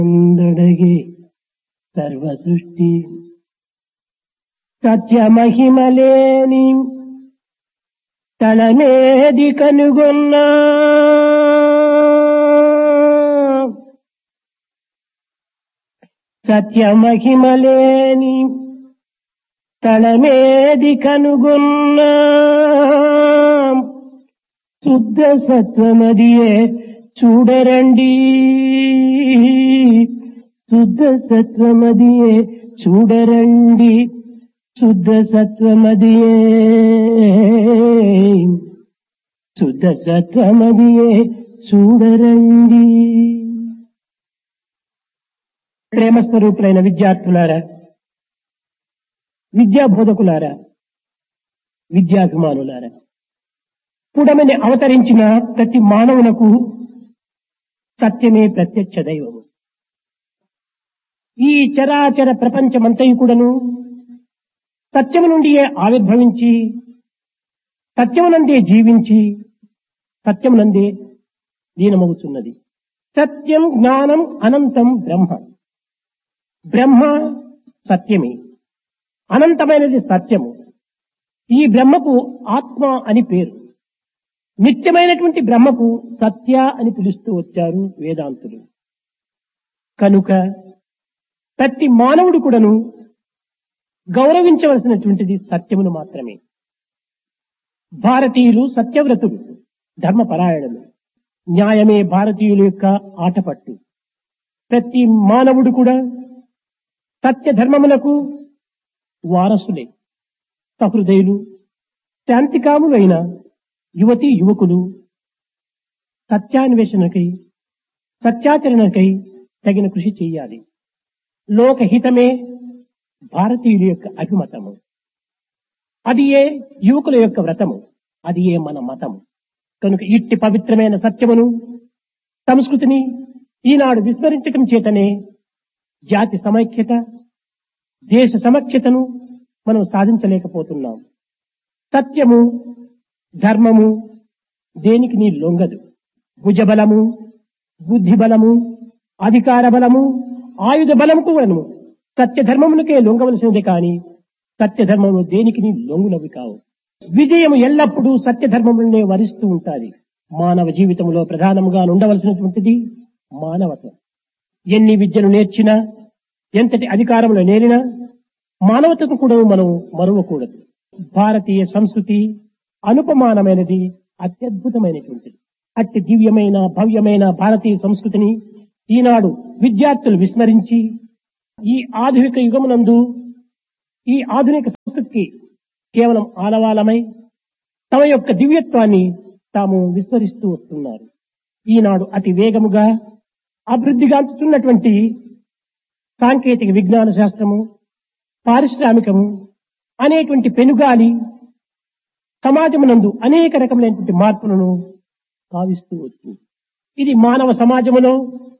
అందడగే సర్వ సృష్టి సత్య మహిమలేని తలమేది కనుగొన్నా సత్య మహిమలేని తలమేది కనుగొన్నా శుద్ధ సత్వమదియే చూడరండి శుద్ధ సత్వమదియే చూడరండి శుద్ధ సత్వమదియే శుద్ధ సత్వమదియే చూడరండి. ప్రేమస్వరూపులైన విద్యార్థులారా, విద్యాబోధకులారా, విద్యాభిమానులారా, పుడమని అవతరించిన ప్రతి మానవులకు సత్యమే ప్రత్యక్ష దైవము. ఈ చరాచర ప్రపంచమంతయు కూడాను సత్యము నుండియే ఆవిర్భవించి సత్యమునందే జీవించి సత్యమునందే లీనమవుతున్నది. సత్యం జ్ఞానం అనంతం బ్రహ్మ. బ్రహ్మ సత్యమే, అనంతమైనది సత్యము. ఈ బ్రహ్మకు ఆత్మ అని పేరు. నిత్యమైనటువంటి బ్రహ్మకు సత్య అని పిలుస్తూ వచ్చారు వేదాంతులు. కనుక ప్రతి మానవుడు కూడాను గౌరవించవలసినటువంటిది సత్యమును మాత్రమే. భారతీయులు సత్యవ్రతులు, ధర్మపరాయణులు. న్యాయమే భారతీయుల యొక్క ఆటపట్టు. ప్రతి మానవుడు కూడా సత్య ధర్మములకు వారసులే. సహృదయులు, శాంతికాములైన యువతీ యువకులు సత్యాన్వేషణకై సత్యాచరణకై తగిన కృషి చేయాలి. లోకహితమే భారతీయుల యొక్క అభిమతము. అది ఏ యువకుల యొక్క వ్రతము, అది ఏ మన మతము. కనుక ఇట్టి పవిత్రమైన సత్యమును సంస్కృతిని ఈనాడు విస్మరించటం చేతనే జాతి సమైక్యత, దేశ సమైక్యతను మనం సాధించలేకపోతున్నాం. సత్యము ధర్మము దేనికి నీ లొంగదు. భుజబలము, బుద్ధి బలము, అధికార బలము, ఆయుధ బలము కూడాను సత్యధర్మమునకే లొంగవలసినది కాని సత్యధర్మము దేనికి నీ లొంగునవి కావు. విజయము ఎల్లప్పుడూ సత్యధర్మములనే వరిస్తూ ఉంటాది. మానవ జీవితంలో ప్రధానముగా ఉండవలసినటువంటిది మానవత్వం. ఎన్ని విద్యను నేర్చినా, ఎంతటి అధికారములు నేరినా మానవతను కూడా మనం మరువకూడదు. భారతీయ సంస్కృతి అనుపమానమైనది, అత్యద్భుతమైనటువంటిది. అతి దివ్యమైన భవ్యమైన భారతీయ సంస్కృతిని ఈనాడు విద్యార్థులు విస్మరించి ఈ ఆధునిక యుగమునందు ఈ ఆధునిక సంస్కృతికి కేవలం ఆలవాలమై తమ యొక్క దివ్యత్వాన్ని తాము విస్మరిస్తూ వస్తున్నారు. ఈనాడు అతి వేగముగా అభివృద్ధిగాంచుతున్నటువంటి సాంకేతిక విజ్ఞాన శాస్త్రము, పారిశ్రామికము అనేటువంటి పెనుగాలి సమాజమునందు అనేక రకములైనటువంటి మార్పులను భావిస్తూ వచ్చింది. ఇది మానవ సమాజములో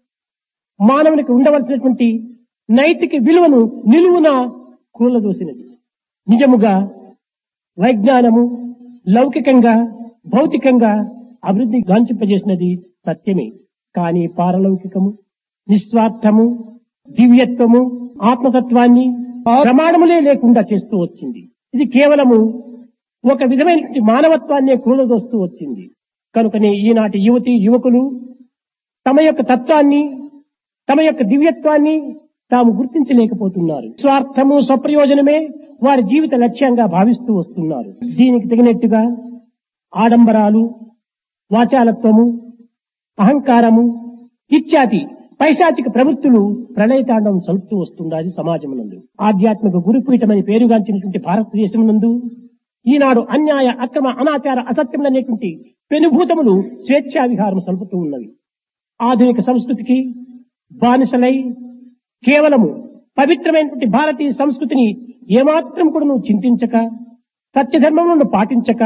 మానవునికి ఉండవలసినటువంటి నైతిక విలువను నిలువున కూలదోసినది. నిజముగా వైజ్ఞానము లౌకికంగా భౌతికంగా అభివృద్ధి గాంచింపజేసినది సత్యమే. కానీ పారలౌకికము, నిస్వార్థము, దివ్యత్వము, ఆత్మతత్వాన్ని ప్రమాణములే లేకుండా చేస్తూ వచ్చింది. ఇది కేవలము ఒక విధమైనటువంటి మానవత్వాన్నే కూలదోస్తూ వచ్చింది. కనుకనే ఈనాటి యువతీ యువకులు తమ యొక్క తత్వాన్ని, తమ యొక్క దివ్యత్వాన్ని తాము గుర్తించలేకపోతున్నారు. స్వార్థము, స్వప్రయోజనమే వారి జీవిత లక్ష్యంగా భావిస్తూ వస్తున్నారు. దీనికి తగినట్టుగా ఆడంబరాలు, వాచాలత్వము, అహంకారము ఇత్యాది పైశాచిక ప్రవృత్తులు ప్రళయతాండవం చలుపుతూ వస్తున్నది సమాజమునందు. ఆధ్యాత్మిక గురుపీఠమని పేరుగాంచినటువంటి భారతదేశమునందు ఈనాడు అన్యాయ, అక్రమ, అనాచార, అసత్యములనేటువంటి పెనుభూతములు స్వేచ్ఛా విహారం సలుపుతూ ఉన్నవి. ఆధునిక సంస్కృతికి బానిసలై కేవలము పవిత్రమైనటువంటి భారతీయ సంస్కృతిని ఏమాత్రం కూడా నువ్వు చింతించక, సత్యధర్మములను పాటించక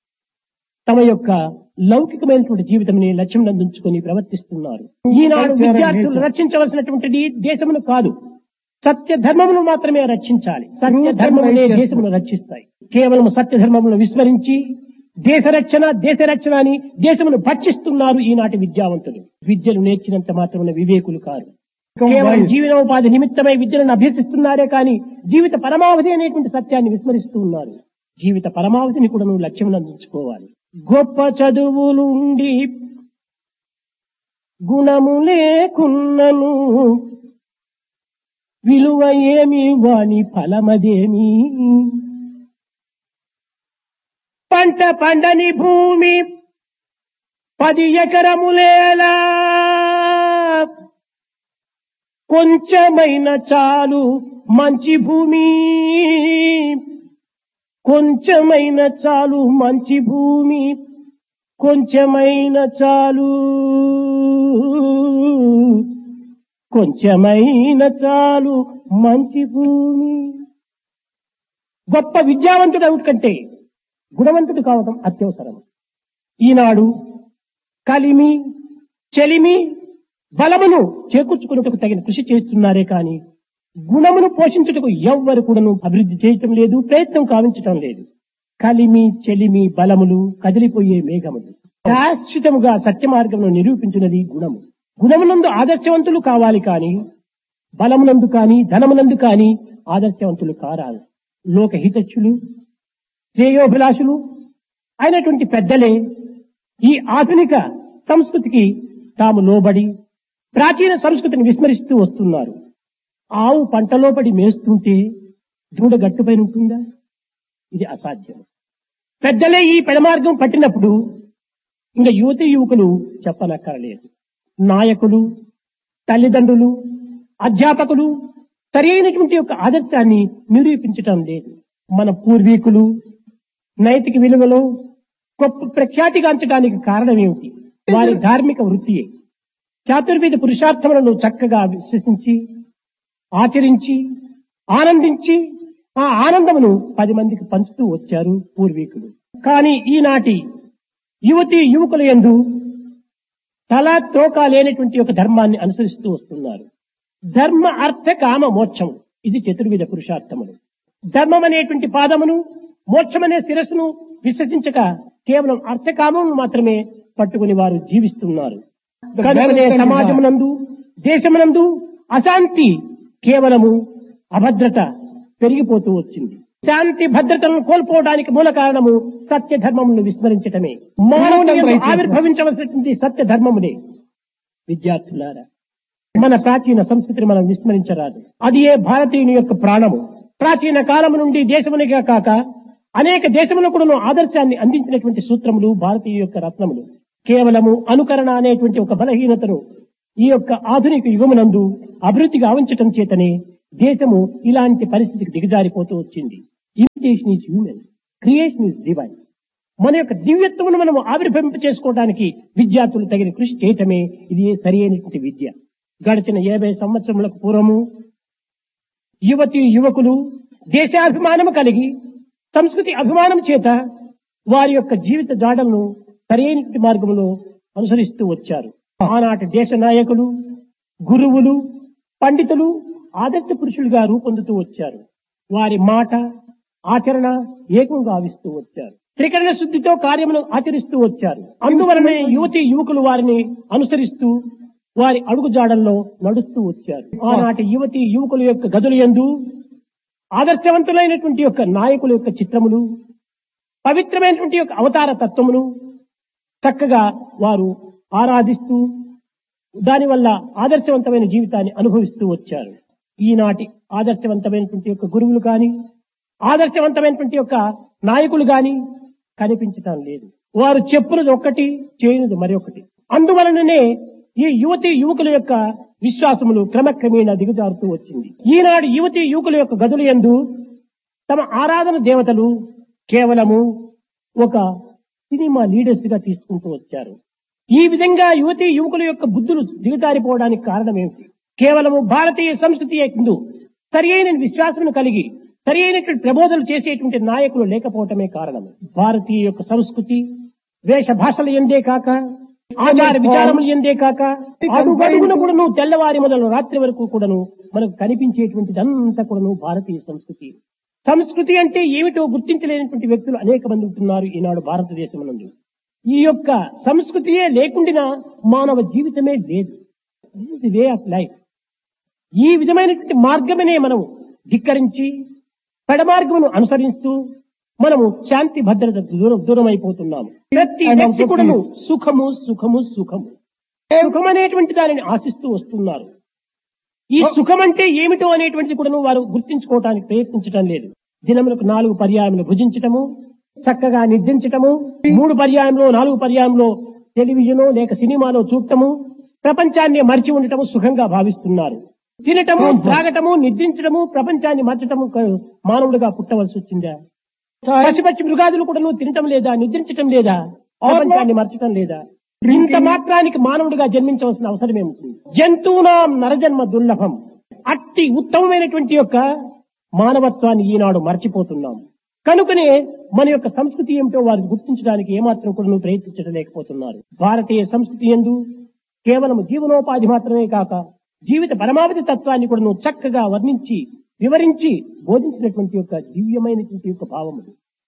తమ యొక్క లౌకికమైనటువంటి జీవితంని లక్ష్యం అందించుకొని ప్రవర్తిస్తున్నారు. ఈనాడు విద్యార్థులు రక్షించవలసినటువంటిది దేశమును కాదు, సత్య ధర్మమును మాత్రమే రక్షించాలి. సత్య ధర్మములే దేశమును రక్షిస్తాయి. కేవలం సత్య ధర్మములను విస్మరించి దేశ రక్షణ అని దేశమును భక్షిస్తున్నారు ఈనాటి విద్యావంతులు. విద్యను నేర్చినంత మాత్రమే వివేకులు కారు. కేవలం జీవనోపాధి నిమిత్తమై విద్యలను అభ్యసిస్తున్నారే కానీ జీవిత పరమావధి అనేటువంటి సత్యాన్ని విస్మరిస్తూ ఉన్నారు. జీవిత పరమావధిని కూడా నువ్వు లక్ష్యం అందించుకోవాలి. గొప్ప చదువులుండి గుణము లేకున్నను విలువ ఏమి వాని ఫలమదేమి. పంట పండని భూమి 10 ఎకరములేలా కొంచెమైన చాలు మంచి భూమి. కొంచెమైన చాలు మంచి భూమి. కొంచెమైన చాలు కొంచెమైన చాలు మంచి భూమి. గొప్ప విద్యావంతుడు కంటే గుణవంతుడు కావడం అత్యవసరం. ఈనాడు కలిమి చెలిమి బలమును చేకూర్చుకున్నట్టుకు తగిన కృషి చేస్తున్నారే కానీ గుణమును పోషించుటకు ఎవ్వరు కూడాను అభివృద్ధి చేయటం లేదు, ప్రయత్నం కావించటం లేదు. కలిమి చెలిమి బలములు కదిలిపోయే మేఘములు. శాశ్వతముగా సత్య మార్గమును నిరూపించినది గుణము. గుణమునందు ఆదర్శవంతులు కావాలి కానీ బలమునందు కానీ ధనమునందు కానీ ఆదర్శవంతులు కారాలు. లోకహితచ్చులు శ్రేయోభిలాషులు అయినటువంటి పెద్దలే ఈ ఆధునిక సంస్కృతికి తాము లోబడి ప్రాచీన సంస్కృతిని విస్మరిస్తూ వస్తున్నారు. ఆవు పంటలో పడి మేస్తుంటే దూడ గట్టుపైన ఉంటుందా? ఇది అసాధ్యం. పెద్దలే ఈ పెడమార్గం పట్టినప్పుడు ఇంకా యువతీ యువకులు చెప్పనక్కరలేదు. నాయకులు, తల్లిదండ్రులు, అధ్యాపకులు సరైనటువంటి యొక్క ఆదర్శాన్ని నిరూపించటం లేదు. మన పూర్వీకులు నైతిక విలువలో గొప్ప ప్రఖ్యాతిగాంచడానికి కారణం ఏమిటి? వారి ధార్మిక వృత్తియే. చాతుర్వేద పురుషార్థములను చక్కగా విశ్వసించి ఆచరించి ఆనందించి ఆ ఆనందమును 10 మందికి పంచుతూ వచ్చారు పూర్వీకులు. కానీ ఈనాటి యువతీ యువకుల యందు తల తోక లేనటువంటి ఒక ధర్మాన్ని అనుసరిస్తూ వస్తున్నారు. ధర్మ అర్థ కామ మోక్షం, ఇది చతుర్విధ పురుషార్థములు. ధర్మం అనేటువంటి పాదమును మోక్షమనే శిరస్సును విశ్వసించక కేవలం అర్థకామమును మాత్రమే పట్టుకుని వారు జీవిస్తున్నారు. కనుకనే సమాజమునందు దేశమునందు అశాంతి కేవలము అభద్రత పెరిగిపోతూ వచ్చింది. శాంతి భద్రతలను కోల్పోవడానికి మూల కారణము సత్య ధర్మమును విస్మరించటమే. మానవుని ఆవిర్భవించవలసినటువంటి సత్య ధర్మమునే. విద్యార్థులారా, మన ప్రాచీన సంస్కృతిని మనం విస్మరించరాదు. అది ఏ భారతీయుని యొక్క ప్రాణము. ప్రాచీన కాలము నుండి దేశమునిగా కాక అనేక దేశములకు కూడా ఆదర్శాన్ని అందించినటువంటి సూత్రములు భారతీయ యొక్క రత్నములు. కేవలము అనుకరణ అనేటువంటి ఒక బలహీనతను ఈ యొక్క ఆధునిక యుగమునందు అభివృద్ధి గావించటం చేతనే దేశము ఇలాంటి పరిస్థితికి దిగజారిపోతూ వచ్చింది. Imitation is human, creation is divine. మన యొక్క దివ్యత్వమును మనము ఆవిర్భవింప చేసుకోవడానికి విద్యార్థులు తగిన కృషి చేయటమే ఇది సరి అయినటువంటి విద్య. గడిచిన 50 సంవత్సరములకు పూర్వము యువతి యువకులు దేశాభిమానము కలిగి సంస్కృతి అభిమానం చేత వారి యొక్క జీవిత జాడలను సరైన మార్గంలో అనుసరిస్తూ వచ్చారు. ఆనాటి దేశ నాయకులు, గురువులు, పండితులు ఆదర్శ పురుషులుగా రూపొందుతూ వచ్చారు. వారి మాట ఆచరణ ఏకం గావిస్తూ వచ్చారు. త్రికరణ శుద్ధితో కార్యమును ఆచరిస్తూ వచ్చారు. అందువలనే యువతి యువకులు వారిని అనుసరిస్తూ వారి అడుగుజాడల్లో నడుస్తూ వచ్చారు. ఆనాటి యువతి యువకుల యొక్క గదుల యందు ఆదర్శవంతులైనటువంటి యొక్క నాయకుల యొక్క చిత్రములు, పవిత్రమైనటువంటి యొక్క అవతార తత్వమును చక్కగా వారు ఆరాధిస్తూ దానివల్ల ఆదర్శవంతమైన జీవితాన్ని అనుభవిస్తూ వచ్చారు. ఈనాటి ఆదర్శవంతమైనటువంటి యొక్క గురువులు కానీ ఆదర్శవంతమైనటువంటి యొక్క నాయకులు కానీ కనిపించటం లేదు. వారు చెప్పునది ఒక్కటి, చేయనిది మరొకటి. అందువలననే ఈ యువతి యువకుల యొక్క విశ్వాసములు క్రమక్రమేణా దిగజారుతూ వచ్చింది. ఈనాడు యువతి యువకుల యొక్క గదుల యందు తమ ఆరాధన దేవతలు కేవలము ఒక సినిమా లీడర్స్ గా తీసుకుంటూ వచ్చారు. ఈ విధంగా యువతి యువకుల యొక్క బుద్ధులు దిగజారిపోవడానికి కారణం ఏమిటి? కేవలము భారతీయ సంస్కృతి యందు సరి అయిన విశ్వాసమును కలిగి సరి అయినటువంటి ప్రబోధనలు చేసేటువంటి నాయకులు లేకపోవటమే కారణం. భారతీయ యొక్క సంస్కృతి వేష భాషలు ఎందే కాక ఆచార విచారములు ఎందే కాక అడుగడుగున కూడాను తెల్లవారి మొదలు రాత్రి వరకు కూడాను మనకు కనిపించేటువంటిదంతా కూడాను భారతీయ సంస్కృతి. సంస్కృతి అంటే ఏమిటో గుర్తించలేనటువంటి వ్యక్తులు అనేక మంది ఉంటున్నారు ఈనాడు భారతదేశమునందు. ఈ యొక్క సంస్కృతియే లేకుండా మానవ జీవితమే లేదు. This is the way of life. ఈ విధమైనటువంటి మార్గమనే మనం ధిక్కరించి పెడమార్గమును అనుసరిస్తూ మనము శాంతి భద్రత దూరం అయిపోతున్నాము. ప్రతి వ్యక్తి కూడా సుఖము సుఖము సుఖము సుఖం అనేటువంటి దానిని ఆశిస్తూ వస్తున్నారు. ఈ సుఖం అంటే ఏమిటో అనేటువంటిది కూడా వారు గుర్తించుకోవడానికి ప్రయత్నించడం లేదు. దినములకు 4 పర్యాయములు భుజించటము, చక్కగా నిద్రించటము, 3 పర్యాయంలో 4 పర్యాయంలో టెలివిజను లేక సినిమాలో చూడటము, ప్రపంచాన్ని మరిచి ఉండటము సుఖంగా భావిస్తున్నారు. తినటము, త్రాగటము, నిద్రించడము, ప్రపంచాన్ని మర్చటము మానవుడిగా పుట్టవలసి వచ్చిందా? పశుపక్షి మృగాదులు కూడా తినటం లేదా, నిద్రించటం లేదా, ప్రపంచాన్ని మర్చటం లేదా? ఇంత మాత్రానికి మానవుడిగా జన్మించవలసిన అవసరం ఏముంటుంది? జంతువునాం నరజన్మ దుర్లభం. అట్టి ఉత్తమమైనటువంటి యొక్క మానవత్వాన్ని ఈనాడు మర్చిపోతున్నాం. కనుకనే మన యొక్క సంస్కృతి ఏమిటో వారు గుర్తించడానికి ఏమాత్రం కూడా ప్రయత్నించలేకపోతున్నారు. భారతీయ సంస్కృతి యందు కేవలం జీవనోపాధి మాత్రమే కాక జీవిత పరమావధి తత్వాన్ని కూడా చక్కగా వర్ణించి వివరించి బోధించినటువంటి యొక్క దివ్యమైనటువంటి యొక్క భావములు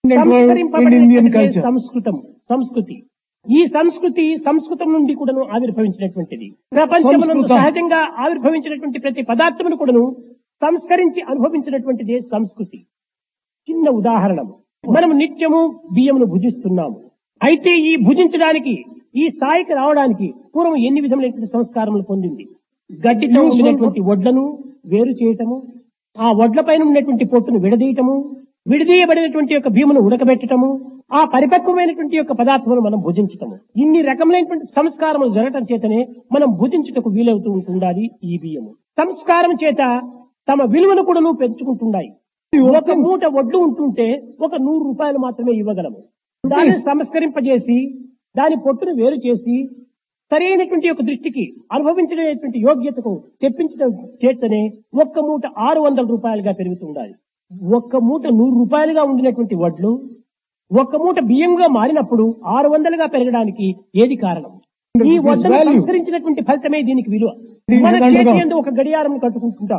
సంస్కృతి. ఈ సంస్కృతం నుండి కూడాను ఆవిర్భవించినటువంటిది. ప్రపంచంలో సహజంగా ఆవిర్భవించినటువంటి ప్రతి పదార్థమును కూడాను సంస్కరించి అనుభవించినటువంటిది సంస్కృతి. చిన్న ఉదాహరణ, మనం నిత్యము బియ్యమును భుజిస్తున్నాము. అయితే ఈ భుజించడానికి ఈ స్థాయికి రావడానికి పూర్వం ఎన్ని విధములైనటువంటి సంస్కారములు పొందింది. గడ్డితో ఉన్నటువంటి వడ్లను వేరు చేయటము, ఆ వడ్ల పైన ఉన్నటువంటి పొట్టును విడదీయటము, విడదీయబడినటువంటి యొక్క బియ్యమును ఉడకబెట్టటము, ఆ పరిపక్వమైనటువంటి యొక్క పదార్థమును మనం భుజించటము. ఇన్ని రకములైనటువంటి సంస్కారములు జరగటం చేతనే మనం భుజించుటకు వీలవుతూ ఉంటుండాలి. ఈ బియ్యము సంస్కారం చేత తమ విలువను కూడా పెంచుకుంటున్నాయి. ఒక మూట వడ్లు ఉంటుంటే ఒక 100 రూపాయలు మాత్రమే ఇవ్వగలము. దాన్ని సంస్కరింపజేసి దాని పొట్టును వేరు చేసి సరైనటువంటి యొక్క దృష్టికి అనుభవించలేటువంటి యోగ్యతకు తెప్పించడం చేతనే ఒక్క మూట 600 రూపాయలుగా పెరుగుతుండాలి. ఒక్క మూట 100 రూపాయలుగా ఉండినటువంటి వడ్లు ఒక్క మూట బియ్యంగా మారినప్పుడు 600గా పెరగడానికి ఏది కారణం? ఈ వడ్లను సంస్కరించినటువంటి ఫలితమే దీనికి విలువ. మన చేతి యందు ఒక గడియారం కట్టుకుంటుంటాం.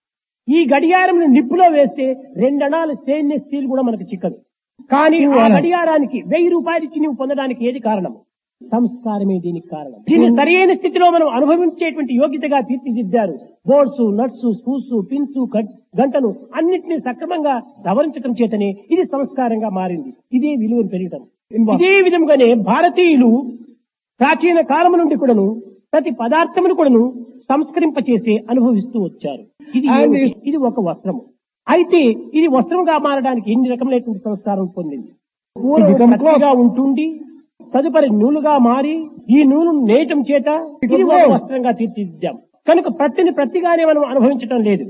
ఈ గడియారం నిప్పులో వేస్తే 2 అణాలు స్టెయిన్లెస్ స్టీల్ కూడా మనకు చిక్కదు. కానీ ఆ గడియారానికి 1000 రూపాయలు ఇచ్చి నువ్వు పొందడానికి ఏది కారణం? సంస్కారమే దీనికి కారణం. దీన్ని సరైన స్థితిలో మనం అనుభవించేటువంటి యోగ్యతగా తీర్చిదిద్దారు. బోర్డ్స్, నట్స్, స్క్రూస్, పిన్స్, గంటలు అన్నింటినీ సక్రమంగా సవరించడం చేతనే ఇది సంస్కారంగా మారింది. ఇదే విలువను పెరగటం. ఇదే విధంగానే భారతీయులు ప్రాచీన కాలం నుండి కూడాను ప్రతి పదార్థమును కూడాను సంస్కరింపచేసి అనుభవిస్తూ వచ్చారు. ఇది ఒక వస్త్రము. అయితే ఇది వస్త్రంగా మారడానికి ఎన్ని రకములైనటువంటి సంస్కారం పొందింది. పూర్వంగా ఉంటుండి తదుపరి నూలుగా మారి ఈ నూలును నేయటం చేత ఇది ఒక వస్త్రంగా తీర్చిదిద్దాం. కనుక ప్రతిగానే మనం అనుభవించటం లేదు.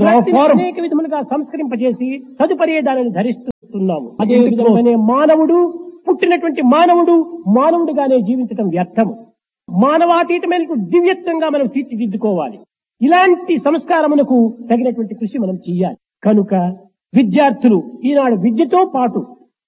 అనేక విధములుగా సంస్కరింపజేసి తదుపరి దానిని ధరిస్తున్నాము. అదే విధంగానే మానవుడు పుట్టినటువంటి మానవుడుగానే జీవించటం వ్యర్థము. మానవాతీతమైనటువంటి దివ్యత్వంగా మనం తీర్చిదిద్దుకోవాలి. ఇలాంటి సంస్కారమునకు తగినటువంటి కృషి మనం చెయ్యాలి. కనుక విద్యార్థులు ఈనాడు విద్యతో పాటు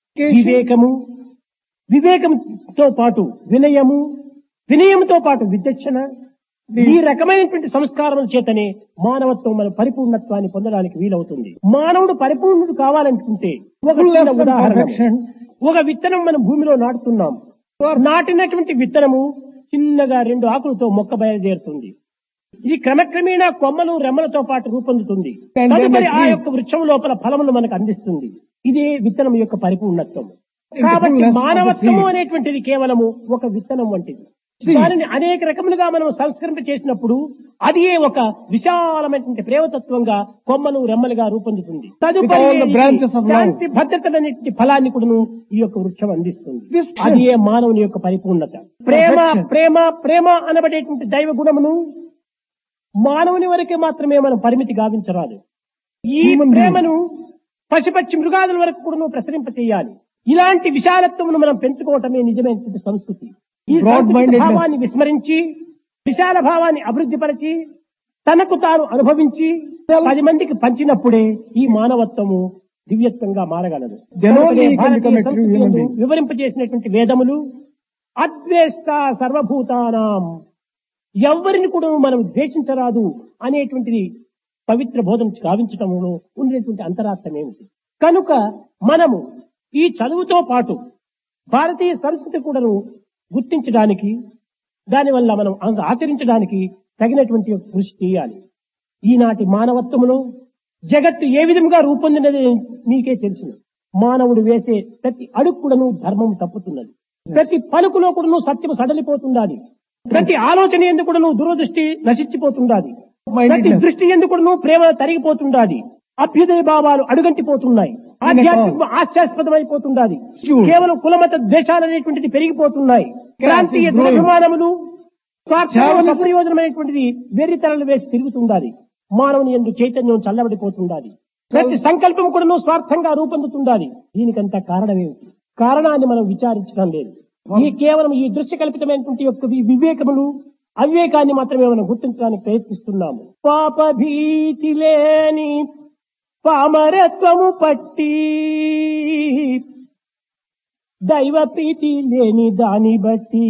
వివేకంతో పాటు వినయముతో పాటు విచక్షణ, ఈ రకమైనటువంటి సంస్కారముల చేతనే మానవత్వం మన పరిపూర్ణత్వాన్ని పొందడానికి వీలవుతుంది. మానవుడు పరిపూర్ణుడు కావాలనుకుంటే ఒక చిన్న ఉదాహరణ, ఒక విత్తనం మనం భూమిలో నాటుతున్నాం. నాటినటువంటి విత్తనము చిన్నగా 2 ఆకులతో మొక్క బయలుదేరుతుంది. ఇది క్రమక్రమేణా కొమ్మలు రెమ్మలతో పాటు రూపొందుతుంది. తదుపరి ఆ యొక్క వృక్షం లోపల ఫలములు మనకు అందిస్తుంది. ఇదే విత్తనం యొక్క పరిపూర్ణత్వం. కాబట్టి మానవత్వము అనేటువంటిది కేవలము ఒక విత్తనం వంటిది. దానిని అనేక రకములుగా మనం సంస్కరింప చేసినప్పుడు అది ఒక విశాలమైనటువంటి ప్రేమతత్వంగా కొమ్మలు రెమ్మలుగా రూపొందుతుంది. తదుపరి భద్రతలన్నింటి ఫలాన్ని కూడా ఈ యొక్క వృక్షం అందిస్తుంది. అది మానవుని యొక్క పరిపూర్ణత. ప్రేమ అనబడేటువంటి దైవ గుణమును మానవుని వరకే మాత్రమే మనం పరిమితి గావించరాదు. ఈ ప్రేమను పశుపక్షి మృగాదుల వరకు కూడా ప్రసరింప చేయాలి. ఇలాంటి విశాలత్వమును మనం పెంచుకోవటమే నిజమైనటువంటి సంస్కృతి. ఈ భావాన్ని విస్మరించి విశాల భావాన్ని అభివృద్ధిపరిచి తనకు తాను అనుభవించి 10 మందికి పంచినప్పుడే ఈ మానవత్వము దివ్యత్వంగా మారగలదు. వివరింపజేసినటువంటి వేదములు అద్వేష్ట సర్వభూతానాం, ఎవరిని కూడా మనం ద్వేషించరాదు అనేటువంటిది పవిత్ర బోధన గావించటంలో ఉండేటువంటి అంతరార్థం ఏమిటి? కనుక మనము ఈ చదువుతో పాటు భారతీయ సంస్కృతి కూడాను గుర్తించడానికి, దానివల్ల మనం ఆచరించడానికి తగినటువంటి కృషి చేయాలి. ఈనాటి మానవత్వములో జగత్తు ఏ విధంగా రూపొందినది మీకే తెలుసు. మానవుడు వేసే ప్రతి అడుక్కుడను ధర్మం తప్పుతున్నది. ప్రతి పలుకులో కూడాను సత్యము సడలిపోతుండాలి. ప్రతి ఆలోచన ఎందుకుడను దురదృష్టి నశించిపోతుండాలి. ప్రతి దృష్టి ఎందుకుడను ప్రేమ తరిగిపోతుండాలి. అభ్యుదయ భావాలు అడుగంటిపోతున్నాయి. ఆధ్యాత్మిక ఆశ్చాస్పదమైపోతుండాలి. కేవలం కులమత ద్వేషాలు అనేటువంటిది పెరిగిపోతున్నాయి. క్రాంతీయ దురభిమానములు స్వార్థ ప్రయోజనమైనటువంటిది వెర్రితలలు వేసి తిరుగుతుండాలి. మానవుని యందు చైతన్యం చల్లబడిపోతుండాలి. ప్రతి సంకల్పం కూడాను స్వార్థంగా రూపొందుతుండాలి. దీనికంతా కారణమేమిటి? కారణాన్ని మనం విచారించడం లేదు. ఈ కేవలం ఈ దృశ్య కల్పితమైనటువంటి యొక్క వివేకములు అవివేకాన్ని మాత్రమే మనం గుర్తించడానికి ప్రయత్నిస్తున్నాము. పాప భీతి లేని పామరత్వము పట్టి దైవ ప్రీతి లేని దాని బట్టి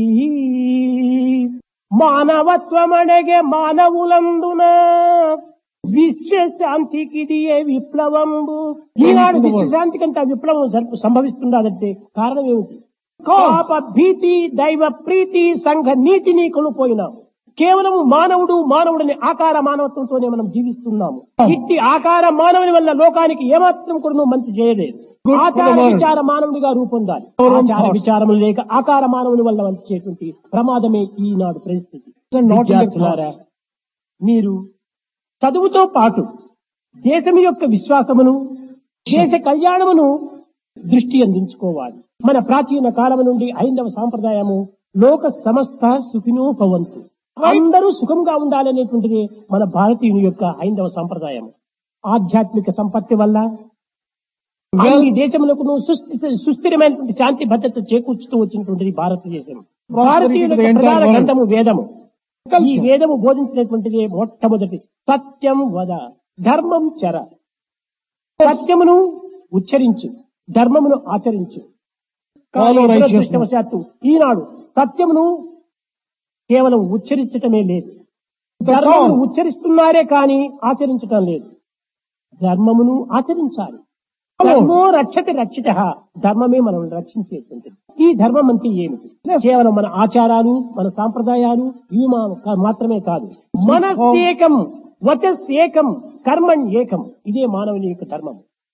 మానవత్వమనగే మానవులందున విశ్వశాంతికి ఏ విప్లవంబు. ఈనాడు విశ్వశాంతి కంటే విప్లవం సంభవిస్తుందంటే కారణం ఏమిటి? పాప భీతి దైవ ప్రీతి సంఘ నీతిని కొనుపోయినాము. కేవలం మానవుడని ఆకార మానవత్వంతోనే మనం జీవిస్తున్నాము. ఇట్టి ఆకార మానవుని వల్ల లోకానికి ఏమాత్రం కూడా మంచి చేయలేదు. ఆచార విచార మానవునిగా రూపొందాలి. ఆచార విచారములు లేక ఆకార మానవుని వల్ల వచ్చేటువంటి ప్రమాదమే ఈనాడు పరిస్థితి. విద్యార్థులారా, మీరు చదువుతో పాటు దేశం యొక్క విశ్వాసమును దేశ కళ్యాణమును దృష్టి అందించుకోవాలి. మన ప్రాచీన కాలం నుండి హైందవ సాంప్రదాయము లోక సమస్త సుఖినో భవంతు, అందరూ సుఖంగా ఉండాలనేటువంటిది మన భారతీయుని యొక్క హైందవ సంప్రదాయం. ఆధ్యాత్మిక సంపత్తి వల్ల అన్ని దేశములకు సుస్థిరమైనటువంటి శాంతి భద్రత చేకూర్చుతూ వచ్చినటువంటిది భారతదేశం. భారతీయుల ప్రధాన గ్రంథము వేదము. ఈ వేదము బోధించినటువంటిది మొట్టమొదటి సత్యం వద ధర్మం చర. సత్యమును ఉచ్చరించు, ధర్మమును ఆచరించు. దురదృష్టవశాత్తు ఈనాడు సత్యమును కేవలం ఉచ్చరించటమే లేదు. ధర్మమును ఉచ్చరిస్తున్నారే కానీ ఆచరించటం లేదు. ధర్మమును ఆచరించాలి. ధర్మో రక్షతి రక్షిత. ధర్మమే మనం రక్షించేటువంటిది. ఈ ధర్మం అంటే ఏమిటి? కేవలం మన ఆచారాలు, మన సాంప్రదాయాలు ఇవి మాత్రమే కాదు. మనస్సేకం వచస్సేకం కర్మణ్ ఏకం. ఇదే మానవుని యొక్క ధర్మం.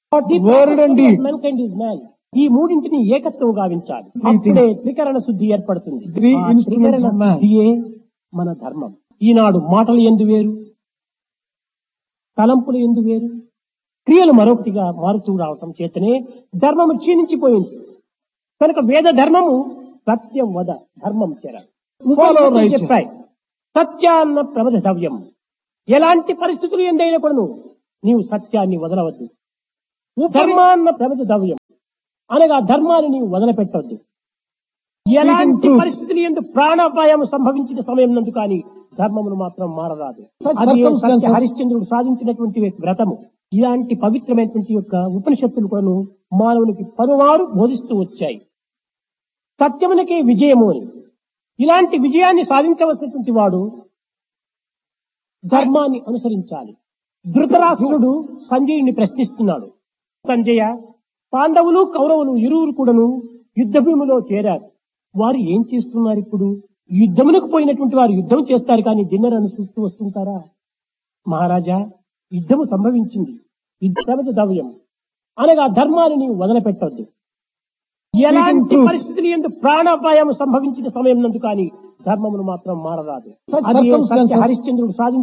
ఈ మూడింటిని ఏకత్వం గావించాలి. అప్పుడే త్రికరణ శుద్ధి ఏర్పడుతుంది. త్రికరణ శుద్ధియే మన ధర్మం. ఈనాడు మాటలు ఎందు వేరు, తలంపులు ఎందు వేరు, క్రియలు మరొకటిగా మారుతూ రావటం చేతనే ధర్మము క్షీణించిపోయింది. కనుక వేద ధర్మము సత్యం వద ధర్మం చెర చెప్పాయి. సత్యాన్న ప్రబోధవ్యం. ఎలాంటి పరిస్థితులు ఎందైనా కూడా నీవు సత్యాన్ని వదలవద్దు. ధర్మాన్న ప్రబోధవ్యం అనగా ధర్మాన్ని నీవు వదలపెట్టవద్దు. ఎలాంటి పరిస్థితులు ఎందు ప్రాణాపాయం సంభవించిన సమయం నందు కానీ ధర్మమును మాత్రం మారరాదు. అది సత్య హరిశ్చంద్రుడు సాధించినటువంటి వ్రతము. ఇలాంటి పవిత్రమైనటువంటి యొక్క ఉపనిషత్తులు కూడా మానవునికి పలువారు బోధిస్తూ వచ్చాయి. సత్యమునకే విజయము అని. ఇలాంటి విజయాన్ని సాధించవలసినటువంటి వాడు ధర్మాన్ని అనుసరించాలి. ధృతరాష్ట్రుడు సంజయుని ప్రశ్నిస్తున్నాడు. సంజయ, పాండవులు కౌరవులు ఇరువురు కూడాను యుద్ధ భూమిలో చేరారు. వారు ఏం చేస్తున్నారు? ఇప్పుడు యుద్ధమునకు పోయినటువంటి వారు యుద్ధం చేస్తారు కానీ డిన్నర్ అనుసరిస్తూ వస్తుంటారా? మహారాజా, యుద్ధము సంభవించింది. యుద్ధం అనగా ధర్మాన్ని నీవు వదలపెట్టవద్దు. ఎలాంటి పరిస్థితులు ఎందు ప్రాణాపాయం సంభవించిన సమయం నందు కానీ ధర్మమును మాత్రం మారరాదు. అది హరిశ్చంద్రుడు సాధించిన